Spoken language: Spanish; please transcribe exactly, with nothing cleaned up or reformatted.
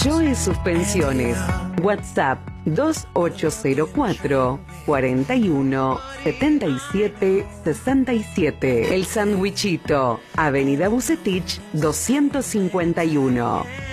Joe Suspensiones. WhatsApp dos ocho cero cuatro, cuarenta y uno, setenta y siete, sesenta y siete. El Sandwichito, Avenida Bucetich doscientos cincuenta y uno.